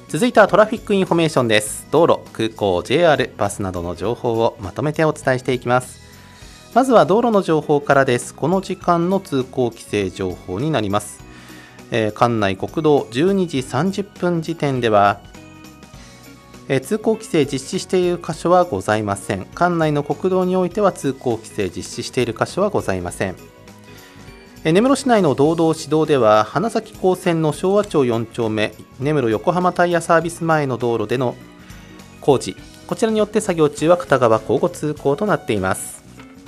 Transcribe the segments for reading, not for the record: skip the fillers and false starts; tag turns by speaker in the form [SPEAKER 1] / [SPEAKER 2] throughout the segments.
[SPEAKER 1] 続いてはトラフィックインフォメーションです。道路、空港、JR、バスなどの情報をまとめてお伝えしていきます。まずは道路の情報からです。この時間の通行規制情報になります。関内国道12時30分時点では、通行規制実施している箇所はございません。関内の国道においては通行規制実施している箇所はございません。根室市内の道道市道では花咲高線の昭和町4丁目根室横浜タイヤサービス前の道路での工事、こちらによって作業中は片側交互通行となっています。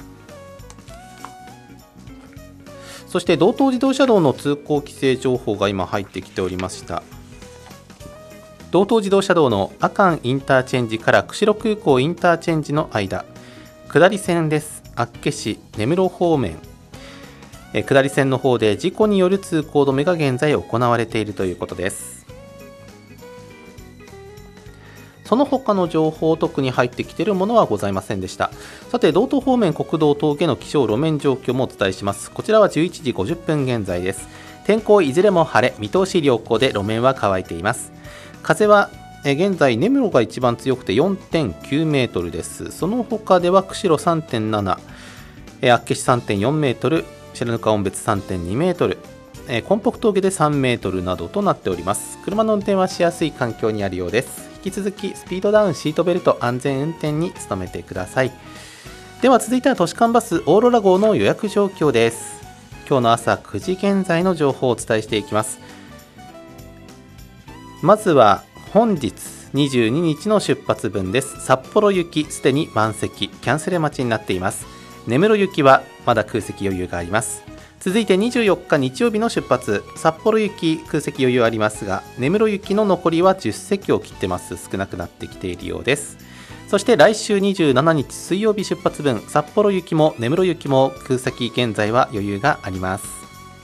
[SPEAKER 1] そして道東自動車道の通行規制情報が今入ってきておりました。道東自動車道の阿寒インターチェンジから釧路空港インターチェンジの間、下り線です。厚岸根室方面、下り線の方で事故による通行止めが現在行われているということです。その他の情報、特に入ってきているものはございませんでした。さて、道東方面国道峠の気象路面状況もお伝えします。こちらは11時50分現在です。天候いずれも晴れ、見通し良好で路面は乾いています。風は現在根室が一番強くて 4.9 メートルです。その他では釧路 3.7、厚岸 3.4 メートル、白糠音別 3.2 メートル、根北峠で3メートルなどとなっております。車の運転はしやすい環境にあるようです。引き続きスピードダウン、シートベルト、安全運転に努めてください。では続いては都市間バスオーロラ号の予約状況です。今日の朝9時現在の情報をお伝えしていきます。まずは本日22日の出発分です。札幌行きすでに満席、キャンセル待ちになっています。根室行きはまだ空席余裕があります。続いて24日日曜日の出発、札幌行き空席余裕ありますが、根室行きの残りは10席を切ってます。少なくなってきているようです。そして来週27日水曜日出発分、札幌行きも根室行きも空席現在は余裕があります。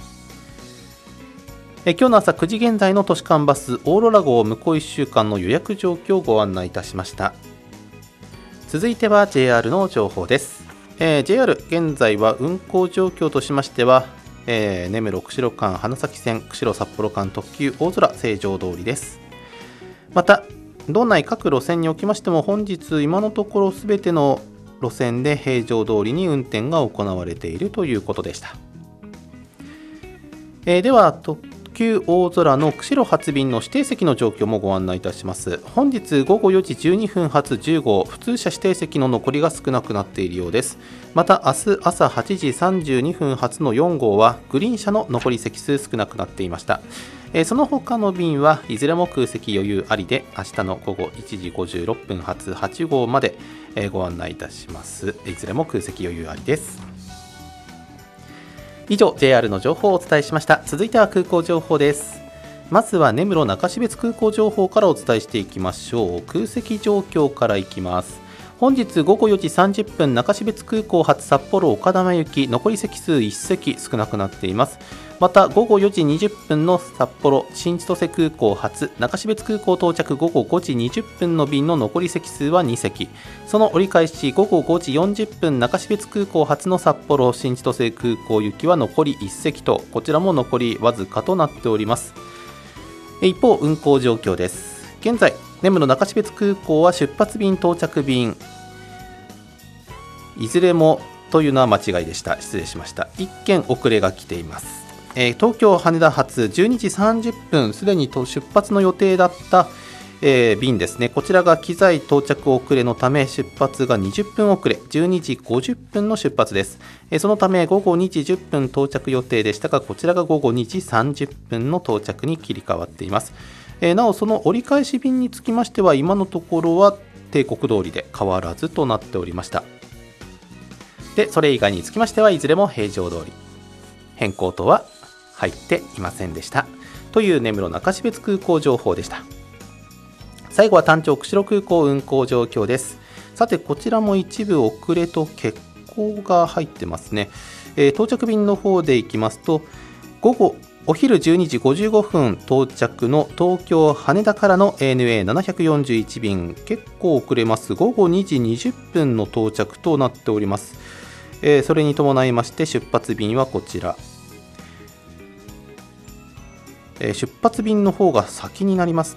[SPEAKER 1] 今日の朝9時現在の都市間バスオーロラ号向こう1週間の予約状況をご案内いたしました。続いては JR の情報です。JR 現在は運行状況としましては、根室釧路間花咲線、釧路札幌間特急大空正常通りです。また道内各路線におきましても本日今のところすべての路線で平常通りに運転が行われているということでした。では特急大空の釧路発便の指定席の状況もご案内いたします。本日午後4時12分発10号普通車指定席の残りが少なくなっているようです。また明日朝8時32分発の4号はグリーン車の残り席数少なくなっていました。その他の便はいずれも空席余裕ありで、明日の午後1時56分発8号までご案内いたします。いずれも空席余裕ありです。以上 JR の情報をお伝えしました。続いては空港情報です。まずは根室中標津空港情報からお伝えしていきましょう。空席状況からいきます。本日午後4時30分中標津空港発札幌丘珠行き残り席数1席少なくなっています。また午後4時20分の札幌新千歳空港発中標津空港到着午後5時20分の便の残り席数は2席、その折り返し午後5時40分中標津空港発の札幌新千歳空港行きは残り1席と、こちらも残りわずかとなっております。一方運行状況です。現在根室中標津空港は出発便到着便いずれもというのは間違いでした。失礼しました。1件遅れが来ています。東京羽田発12時30分すでに出発の予定だった、便ですね。こちらが機材到着遅れのため出発が20分遅れ、12時50分の出発です。そのため午後2時10分到着予定でしたが、こちらが午後2時30分の到着に切り替わっています。なおその折り返し便につきましては今のところは定刻通りで変わらずとなっておりました。でそれ以外につきましてはいずれも平常通り、変更等は入っていませんでしたという根室中標津空港情報でした。最後は単調釧路空港運行状況です。さてこちらも一部遅れと欠航が入ってますね。到着便の方でいきますとお昼12時55分到着の東京羽田からの ANA741 便、結構遅れます。午後2時20分の到着となっております。それに伴いまして出発便はこちら、出発便の方が先になります